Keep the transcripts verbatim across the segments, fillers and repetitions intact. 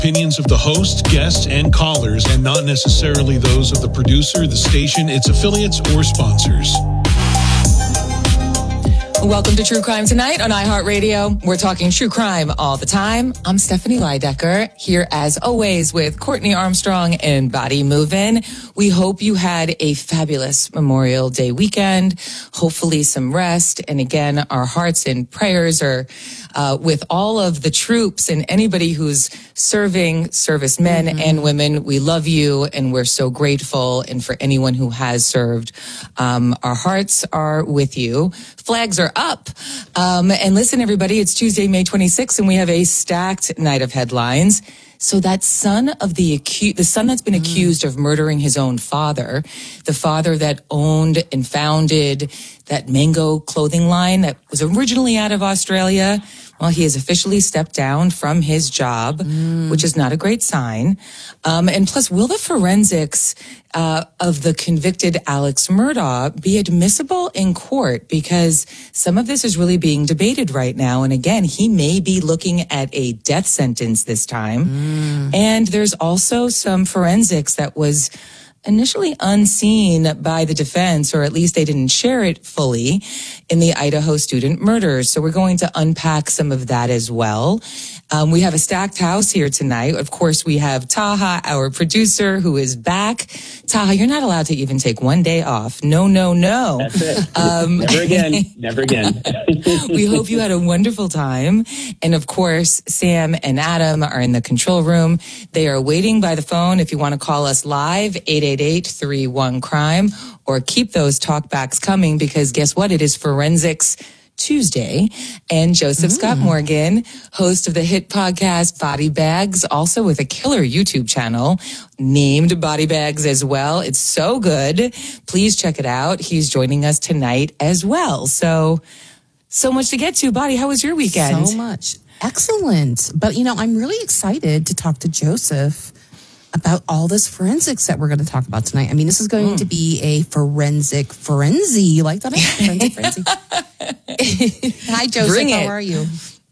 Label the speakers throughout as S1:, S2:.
S1: Opinions of the host, guests, and callers, and not necessarily those of the producer, the station, its affiliates, or sponsors.
S2: Welcome to True Crime Tonight on iHeartRadio. We're talking true crime all the time. I'm Stephanie Leidecker, here as always with Courtney Armstrong and Body Movin'. We hope you had a fabulous Memorial Day weekend, hopefully some rest. And again, our hearts and prayers are uh, with all of the troops and anybody who's serving, servicemen mm-hmm. and women. We love you and we're so grateful. And for anyone who has served, um, our hearts are with you. Flags are up. Um, and listen, everybody, it's Tuesday, May twenty-sixth, and we have a stacked night of headlines. So that son of the accused, the son that's been mm. accused of murdering his own father, the father that owned and founded that Mango clothing line that was originally out of Australia, well, he has officially stepped down from his job, mm. which is not a great sign. Um, and plus, will the forensics uh, of the convicted Alex Murdaugh be admissible in court? Because some of this is really being debated right now. And again, he may be looking at a death sentence this time. Mm. And there's also some forensics that was initially unseen by the defense, or at least they didn't share it fully in the Idaho student murders. So we're going to unpack some of that as well. Um, we have a stacked house here tonight. Of course, we have Taha, our producer, who is back. Taha, you're not allowed to even take one day off. No, no, no.
S3: That's it. Um, Never again. Never again.
S2: We hope you had a wonderful time. And of course, Sam and Adam are in the control room. They are waiting by the phone. If you want to call us live, eight eight eight, three one, crime, or keep those talkbacks coming, because guess what? It is Forensics Tuesday, and Joseph mm. Scott Morgan, host of the hit podcast Body Bags, also with a killer YouTube channel named Body Bags as well. It's so good. Please check it out. He's joining us tonight as well. So, so much to get to. Body, how was your weekend?
S4: So much. Excellent. But, you know, I'm really excited to talk to Joseph about all this forensics that we're going to talk about tonight. I mean, this is going mm. to be a forensic frenzy. You like that? Forensic frenzy. Hi, Joseph.
S2: Bring
S4: How
S2: it.
S4: are you?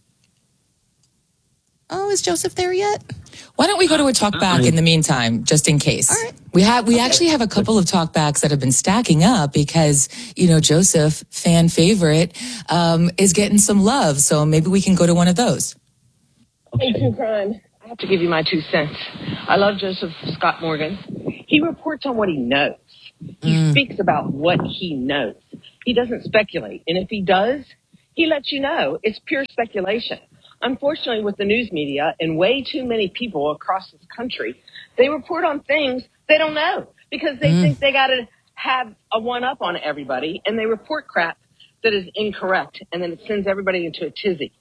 S4: Oh, is Joseph there yet?
S2: Why don't we go to a talk back in the meantime, just in case?
S4: All right.
S2: We have we
S4: okay.
S2: actually have a couple of talk backs that have been stacking up because, you know, Joseph, fan favorite, um, is getting some love. So maybe we can go to one of those.
S5: Hey, true crime. I have to give you my two cents. I love Joseph Scott Morgan. He reports on what he knows. He mm. speaks about what he knows. He doesn't speculate. And if he does, he lets you know it's pure speculation. Unfortunately, with the news media and way too many people across this country, they report on things they don't know because they mm. think they got to have a one-up on everybody, and they report crap that is incorrect, and then it sends everybody into a tizzy.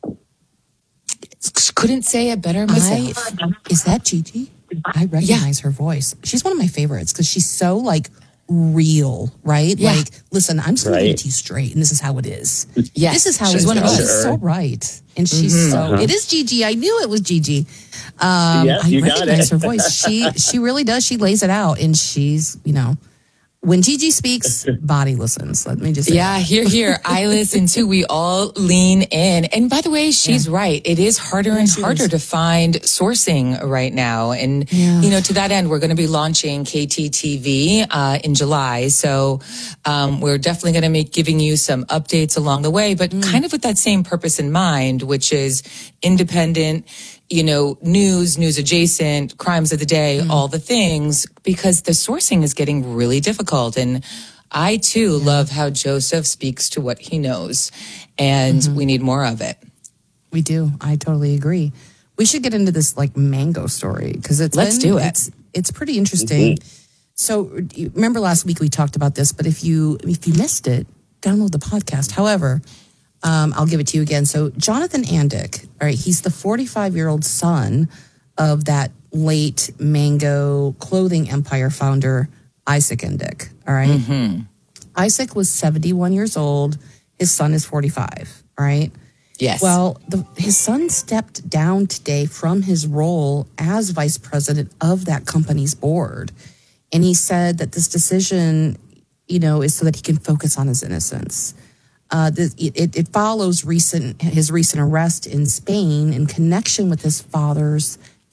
S2: Couldn't say it better myself.
S4: I, is that Gigi? I recognize yeah. her voice. She's one of my favorites because she's so, like, real, right?
S2: Yeah.
S4: Like, listen, I'm just going
S3: right.
S4: to get you straight, and this is how it is.
S2: Yes.
S4: This is how
S2: she's
S4: it
S2: one
S4: is.
S2: of us.
S4: She's so right. And she's
S2: mm-hmm.
S4: so,
S3: uh-huh.
S4: it is Gigi. I knew it was Gigi. Um,
S3: yes,
S4: I
S3: you
S4: recognize
S3: got it.
S4: her voice. She, she really does. She lays it out, and she's, you know, when Gigi speaks, Body listens. Let me just say
S2: Yeah,
S4: that.
S2: here, here. I listen too. We all lean in. And by the way, she's yeah. right. It is harder yeah, and harder is. to find sourcing right now. And, yeah. you know, to that end, we're going to be launching K T T V uh, in July. So um, we're definitely going to be giving you some updates along the way, but mm. kind of with that same purpose in mind, which is independent, you know, news, news adjacent, crimes of the day, mm. all the things, because the sourcing is getting really difficult. And I, too, yeah. love how Joseph speaks to what he knows, and mm-hmm. we need more of it.
S4: We do. I totally agree. We should get into this, like, Mango story, because it's
S2: Let's
S4: been,
S2: do it.
S4: It's, it's pretty interesting. Mm-hmm. So, remember last week we talked about this, but if you if you missed it, download the podcast. However, Um, I'll give it to you again. So Jonathan Andick, all right, he's the forty-five-year-old son of that late Mango clothing empire founder, Isaac Andick, all right? Mm-hmm. Isaac was seventy-one years old. His son is forty-five, all right?
S2: Yes.
S4: Well, the, his son stepped down today from his role as vice president of that company's board. And he said that this decision, you know, is so that he can focus on his innocence. Uh, the, it, it follows recent his recent arrest in Spain in connection with his father's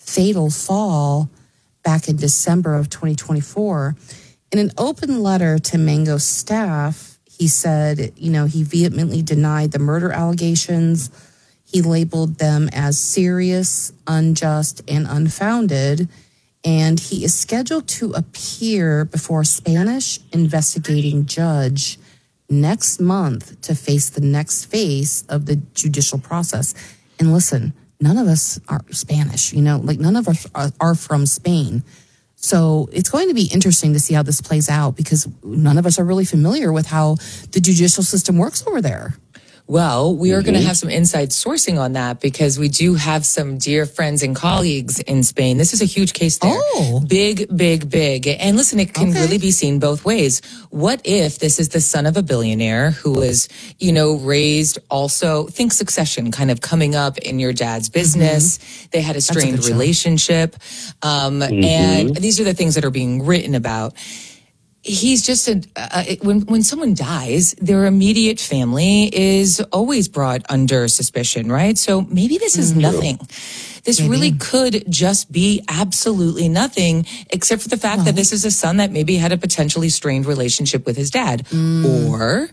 S4: fatal fall back in December of twenty twenty-four. In an open letter to Mango staff, he said, you know, he vehemently denied the murder allegations. He labeled them as serious, unjust, and unfounded. And he is scheduled to appear before a Spanish investigating judge next month to face the next phase of the judicial process. And listen, none of us are Spanish, you know, like none of us are, are from Spain. So it's going to be interesting to see how this plays out because none of us are really familiar with how the judicial system works over there.
S2: Well, we are
S3: Mm-hmm.
S2: going to have some inside sourcing on that because we do have some dear friends and colleagues in Spain. This is a huge case there.
S4: Oh.
S2: Big, big, big. And listen, it can
S4: Okay.
S2: really be seen both ways. What if this is the son of a billionaire who was, you know, raised also, think Succession, kind of coming up in your dad's business. Mm-hmm. They had a strained
S4: good show.
S2: relationship. Um,
S3: Mm-hmm.
S2: And these are the things that are being written about. He's just a, uh, when, when someone dies, their immediate family is always brought under suspicion, right? So maybe this is nothing. This
S4: Maybe.
S2: really could just be absolutely nothing, except for the fact that this is a son that maybe had a potentially strained relationship with his dad. Or,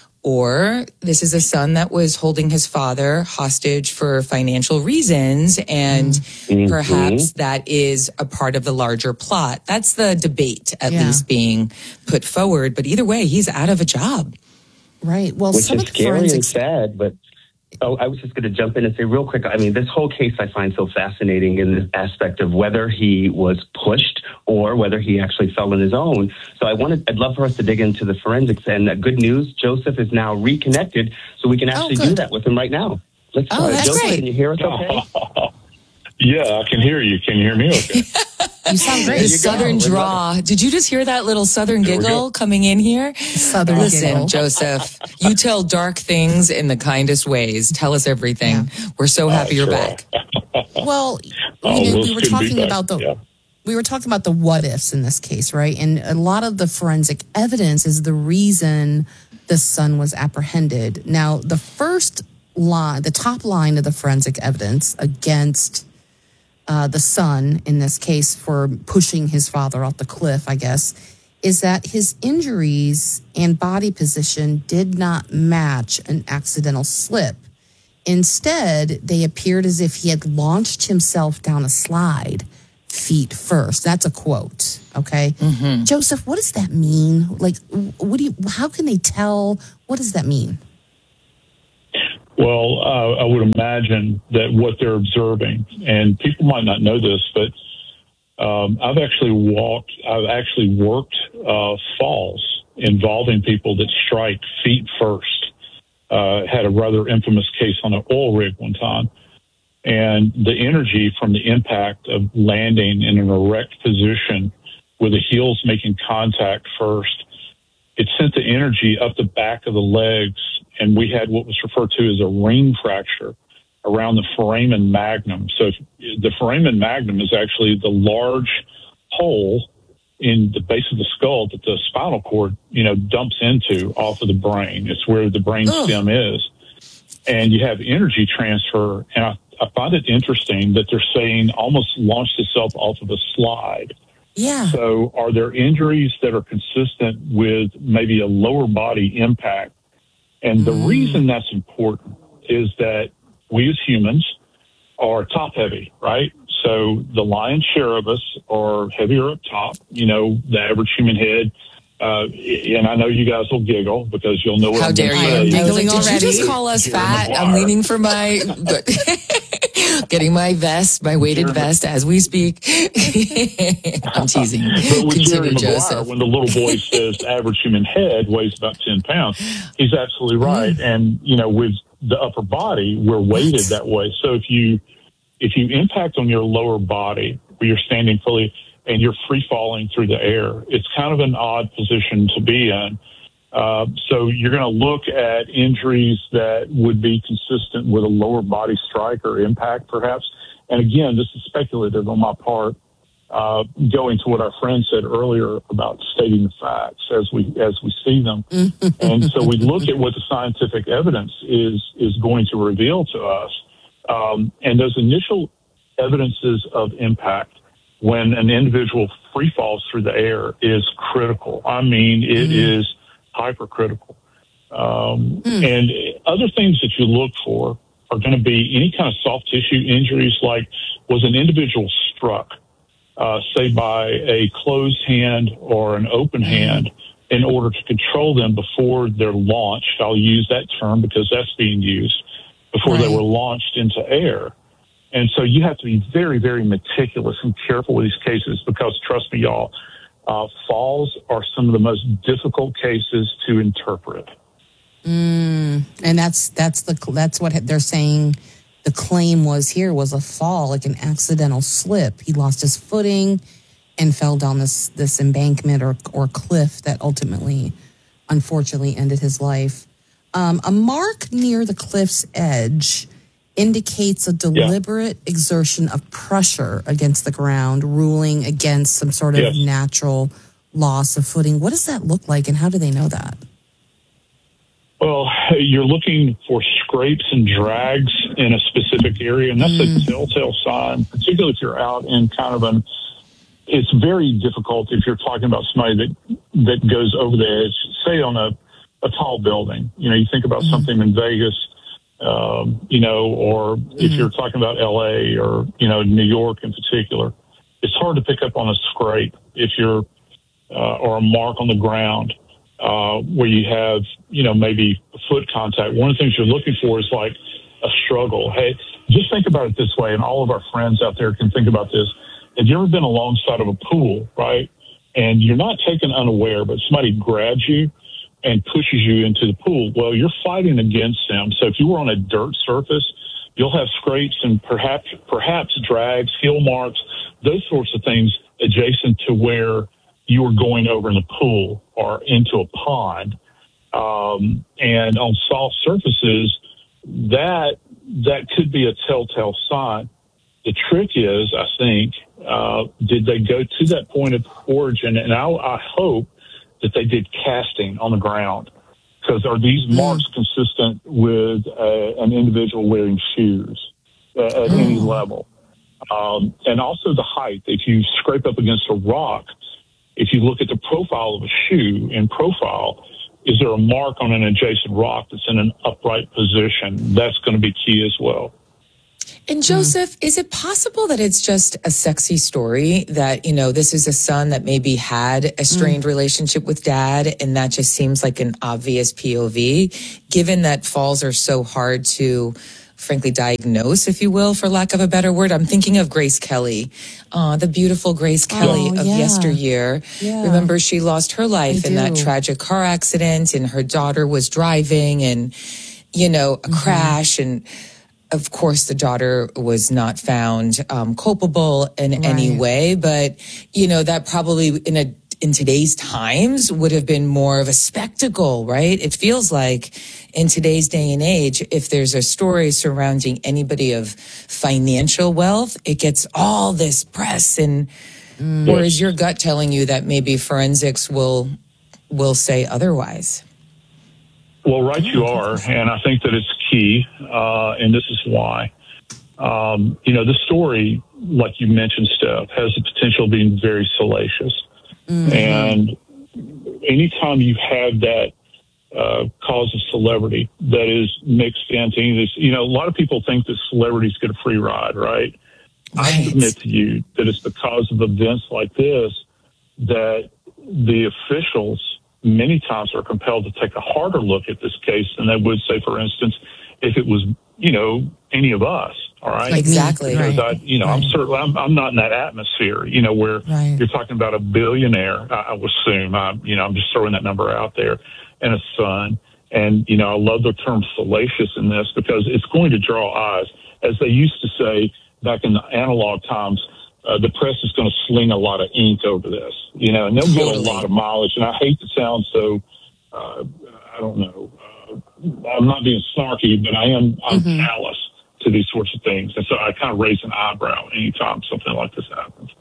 S2: or this is a son that was holding his father hostage for financial reasons, and
S3: Mm-hmm.
S2: perhaps that is a part of the larger plot. That's the debate, at
S4: Yeah.
S2: least, being put forward. But either way, he's out of a job.
S4: Right. Well,
S3: Which
S4: some
S3: is
S4: of the
S3: scary and
S4: forensics.
S3: sad, but oh, I was just going to jump in and say real quick, I mean, this whole case I find so fascinating in the aspect of whether he was pushed or whether he actually fell on his own. So I wanted, I'd love for us to dig into the forensics. And uh, good news, Joseph is now reconnected, so we can actually do
S4: good.
S3: that with him right now. Let's
S2: Oh,
S3: uh,
S2: that's
S3: Joseph,
S2: great.
S3: can you hear us okay?
S6: Yeah, I can hear you. Can you hear me okay?
S4: You sound
S2: The
S4: great.
S3: you go.
S2: southern
S3: We're
S2: draw. Did you just hear that little southern
S6: There we
S2: giggle
S6: go.
S2: coming in here?
S4: Southern
S2: Listen,
S4: giggle.
S2: Joseph, you tell dark things in the kindest ways. Tell us everything. We're so happy you're
S6: sure.
S2: back.
S4: Well, you
S6: Oh,
S4: know,
S6: well,
S4: we were
S6: it's good to be
S4: talking
S6: back.
S4: about the
S6: Yeah.
S4: we were talking about the what ifs in this case, right? And a lot of the forensic evidence is the reason the son was apprehended. Now, the first line, the top line of the forensic evidence against uh, the son in this case for pushing his father off the cliff, I guess, is that his injuries and body position did not match an accidental slip. Instead, they appeared as if he had launched himself down a slide feet first. That's a quote. Okay. Joseph, what does that mean? Like, what do you, how can they tell? What does that mean?
S6: Well, uh, I would imagine that what they're observing, and people might not know this, but um, I've actually walked, I've actually worked uh, falls involving people that strike feet first. Uh, had a rather infamous case on an oil rig one time. And the energy from the impact of landing in an erect position with the heels making contact first, it sent the energy up the back of the legs, and we had what was referred to as a ring fracture around the foramen magnum. So the foramen magnum is actually the large hole in the base of the skull that the spinal cord, you know, dumps into off of the brain. It's where the brain stem is. And you have energy transfer. And I, I find it interesting that they're saying almost launched itself off of a slide.
S4: Yeah.
S6: So are there injuries that are consistent with maybe a lower body impact? And the
S4: Mm.
S6: reason that's important is that we as humans are top heavy, right? So the lion's share of us are heavier up top, you know, the average human head. Uh, and I know you guys will giggle because you'll know what
S2: How
S6: I'm
S2: dare
S6: gonna
S2: you?
S6: say.
S2: I was like,
S4: Giggling
S2: did you
S4: already.
S2: just call us
S6: You're in the
S2: fat? I'm
S6: choir.
S2: leaning for my, getting my vest, my weighted
S6: You're in the-
S2: vest as we speak. I'm teasing.
S6: But with Jerry
S2: Continue,
S6: Maguire,
S2: Joseph.
S6: when the little boy says average human head weighs about ten pounds, he's absolutely right.
S2: Mm.
S6: And, you know, with the upper body, we're weighted that way. So if you, if you impact on your lower body where you're standing fully and you're free falling through the air, it's kind of an odd position to be in. Uh, so you're going to look at injuries that would be consistent with a lower body strike or impact, perhaps. And again, this is speculative on my part, uh, going to what our friend said earlier about stating the facts as we as we see them. And so we look at what the scientific evidence is is going to reveal to us. Um, and those initial evidences of impact when an individual free falls through the air is critical. I mean, it mm. is hypercritical. Um, mm. And other things that you look for are going to be any kind of soft tissue injuries, like was an individual struck, uh, say by a closed hand or an open mm. hand, in order to control them before they're launched. I'll use that term because that's being used before right. they were launched into air. And so you have to be very, very meticulous and careful with these cases because, trust me, y'all, uh, falls are some of the most difficult cases to interpret.
S4: Mm, and that's that's the that's what they're saying. The claim was here was a fall, like an accidental slip. He lost his footing and fell down this this embankment or or cliff that ultimately, unfortunately, ended his life. Um, a mark near the cliff's edge indicates a deliberate yeah. exertion of pressure against the ground, ruling against some sort of yes. natural loss of footing. What does that look like, and how do they know that?
S6: Well, you're looking for scrapes and drags in a specific area, and that's mm. a telltale sign, particularly if you're out in kind of an, it's very difficult if you're talking about somebody that, that goes over the edge, say on a, a tall building. You know, you think about mm. something in Vegas, um, you know, or mm. if you're talking about L A or, you know, New York in particular, it's hard to pick up on a scrape if you're, uh, or a mark on the ground. Uh, where you have, you know, maybe foot contact. One of the things you're looking for is like a struggle. Hey, just think about it this way, and all of our friends out there can think about this. Have you ever been alongside of a pool, right? And you're not taken unaware, but somebody grabs you and pushes you into the pool. Well, you're fighting against them. So if you were on a dirt surface, you'll have scrapes and perhaps, perhaps drags, heel marks, those sorts of things adjacent to where you were going over in the pool or into a pond. Um, and on soft surfaces, that that could be a telltale sign. The trick is, I think, uh, did they go to that point of origin? And I, I hope that they did casting on the ground. Because are these marks mm. consistent with uh, an individual wearing shoes uh, at mm. any level? Um, and also the height. If you scrape up against a rock, if you look at the profile of a shoe in profile, is there a mark on an adjacent rock that's in an upright position? That's going to be key as well.
S2: And Joseph, mm. is it possible that it's just a sexy story that, you know, this is a son that maybe had a strained mm. relationship with dad, and that just seems like an obvious P O V, given that falls are so hard to frankly diagnose, if you will, for lack of a better word? I'm thinking of Grace Kelly, uh, the beautiful Grace Kelly oh, of yeah. yesteryear. Yeah. Remember, she lost her life I in do. that tragic car accident, and her daughter was driving, and, you know, a mm-hmm. crash. And of course, the daughter was not found um, culpable in right. any way. But, you know, that probably in a in today's times would have been more of a spectacle, right? It feels like in today's day and age, if there's a story surrounding anybody of financial wealth, it gets all this press. And mm. or is your gut telling you that maybe forensics will will say otherwise?
S6: Well, right you are, and I think that it's key, uh, and this is why. Um, you know, the story, like you mentioned, Steph, has the potential of being very salacious. Mm-hmm. And anytime you have that uh, cause of celebrity that is mixed into this, you know, a lot of people think that celebrities get a free ride, right? right? I submit to you that it's because of events like this that the officials many times are compelled to take a harder look at this case than they would, say, for instance, if it was, you know, any of us. All right.
S2: Exactly.
S6: Because
S2: right.
S6: I, you know, right. I'm certainly, I'm, I'm not in that atmosphere, you know, where right. you're talking about a billionaire, I, I would assume, I, you know, I'm just throwing that number out there, and a son. And, you know, I love the term salacious in this because it's going to draw eyes. As they used to say back in the analog times, uh, the press is going to sling a lot of ink over this, you know, and they'll totally. get a lot of mileage. And I hate to sound so, uh, I don't know, uh, I'm not being snarky, but I am, I'm mm-hmm. callous to these sorts of things. And so I kind of raise an eyebrow anytime something like this happens.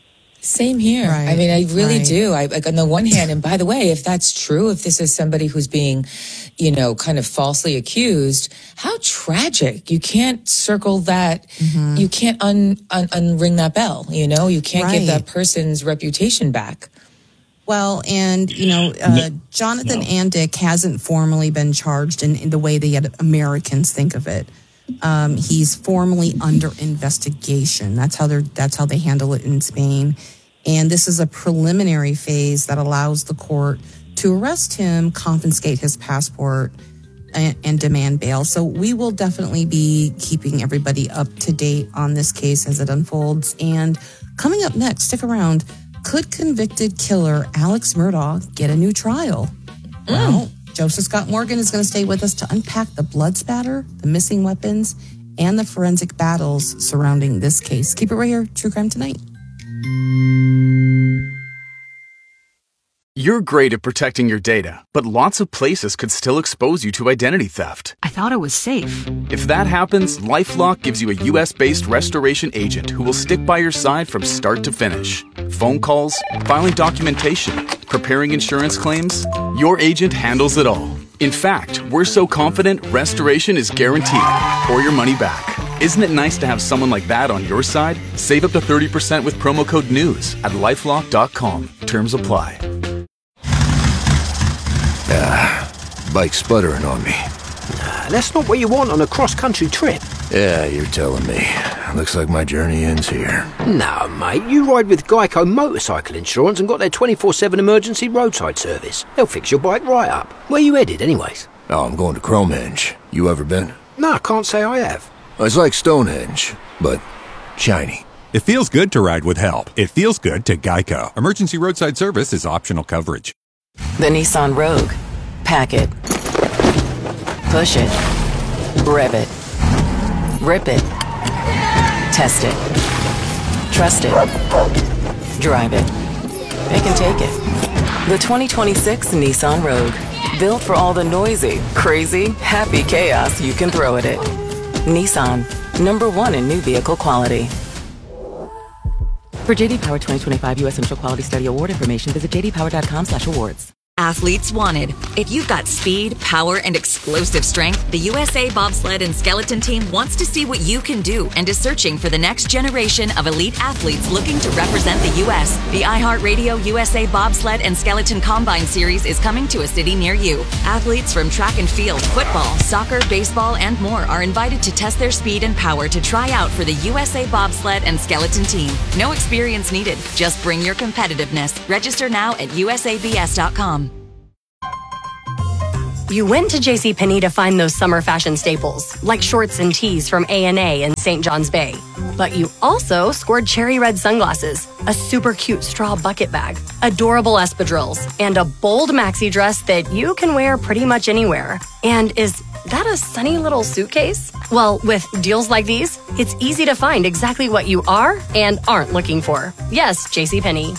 S2: Same here.
S4: Right,
S2: I mean, I really
S4: right.
S2: do. I, like, on the one hand, and by the way, if that's true, if this is somebody who's being, you know, kind of falsely accused, how tragic. You can't circle that. Mm-hmm. You can't un, un, unring that bell, you know? You can't
S4: Right.
S2: give that person's reputation back.
S4: Well, and, you know, uh, Jonathan
S6: No.
S4: Andick hasn't formally been charged in, in the way that Americans think of it. Um, he's formally under investigation. That's how they're. That's how they handle it in Spain. And this is a preliminary phase that allows the court to arrest him, confiscate his passport, and, and demand bail. So we will definitely be keeping everybody up to date on this case as it unfolds. And coming up next, stick around. Could convicted killer Alex Murdaugh get a new trial? Mm. Well, Joseph Scott Morgan is going to stay with us to unpack the blood spatter, the missing weapons, and the forensic battles surrounding this case. Keep it right here, True Crime Tonight.
S7: You're great at protecting your data, but lots of places could still expose you to identity theft.
S8: I thought it was safe.
S7: If that happens, LifeLock gives you a U S-based restoration agent who will stick by your side from start to finish. Phone calls, filing documentation, preparing insurance claims, your agent handles it all. In fact, we're so confident restoration is guaranteed or your money back. Isn't it nice to have someone like that on your side? Save up to thirty percent with promo code NEWS at lifelock dot com. Terms apply.
S9: Ah, bike's sputtering on me.
S10: Nah, that's not what you want on a cross-country trip.
S9: Yeah, you're telling me. Looks like my journey ends here.
S10: No, mate, you ride with Geico Motorcycle Insurance and got their twenty-four seven emergency roadside service. They'll fix your bike right up. Where you headed, anyways?
S9: Oh, I'm going to Cromenge. You ever been?
S10: No, I can't say I have.
S9: It's like Stonehenge, but shiny.
S11: It feels good to ride with help. It feels good to Geico. Emergency roadside service is optional coverage.
S12: The Nissan Rogue. Pack it. Push it. Rev it. Rip it. Test it. Trust it. Drive it. They can take it. The twenty twenty-six Nissan Rogue. Built for all the noisy, crazy, happy chaos you can throw at it. Nissan. Number one in new vehicle quality. For J D Power twenty twenty-five U S Central Quality Study Award information, visit j d power dot com slash awards.
S13: Athletes wanted. If you've got speed, power, and explosive strength, the U S A Bobsled and Skeleton Team wants to see what you can do and is searching for the next generation of elite athletes looking to represent the U S. The iHeartRadio U S A Bobsled and Skeleton Combine Series is coming to a city near you. Athletes from track and field, football, soccer, baseball, and more are invited to test their speed and power to try out for the U S A Bobsled and Skeleton Team. No experience needed. Just bring your competitiveness. Register now at u s a b s dot com.
S14: You went to JCPenney to find those summer fashion staples, like shorts and tees from A and A and Saint John's Bay. But you also scored cherry red sunglasses, a super cute straw bucket bag, adorable espadrilles, and a bold maxi dress that you can wear pretty much anywhere. And is that a sunny little suitcase? Well, with deals like these, it's easy to find exactly what you are and aren't looking for. Yes, JCPenney.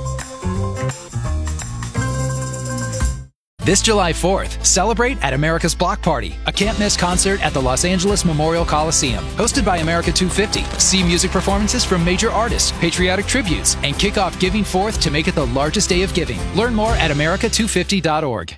S15: This July fourth, celebrate at America's Block Party, a can't-miss concert at the Los Angeles Memorial Coliseum. Hosted by America two fifty. See music performances from major artists, patriotic tributes, and kick off Giving Fourth to make it the largest day of giving. Learn more at america two fifty dot org.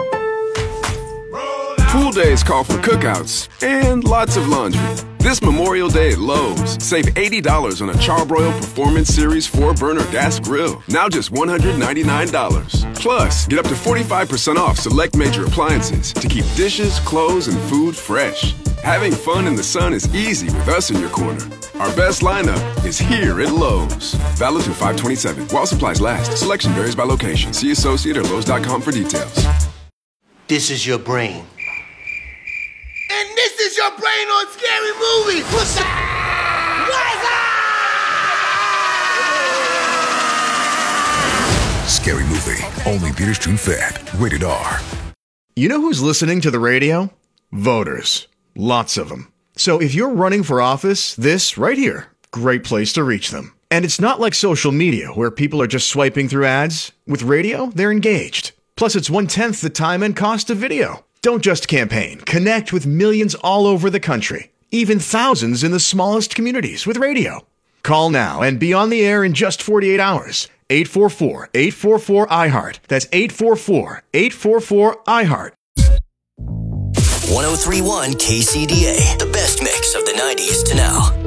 S16: Pool days call for cookouts and lots of laundry. This Memorial Day at Lowe's, save eighty dollars on a Charbroil Performance Series four burner gas grill, now just one hundred ninety-nine dollars. Plus, get up to forty-five percent off select major appliances to keep dishes, clothes, and food fresh. Having fun in the sun is easy with us in your corner. Our best lineup is here at Lowe's. Valid through five twenty-seven. While supplies last. Selection varies by location. See associate or lowes dot com for details.
S17: This is your brain.
S18: And this is your brain on Scary Movie. What's up? What's up?
S19: Scary Movie. Only theaters June fifth. Rated R.
S20: You know who's listening to the radio? Voters. Lots of them. So if you're running for office, this right here, great place to reach them. And it's not like social media where people are just swiping through ads. With radio, they're engaged. Plus, it's one-tenth the time and cost of video. Don't just campaign. Connect with millions all over the country, even thousands in the smallest communities with radio. Call now and be on the air in just forty-eight hours. eight four four, eight four four, I heart. That's eight four four, eight four four, I heart.
S8: one oh three point one K C D A, the best mix of the nineties to now.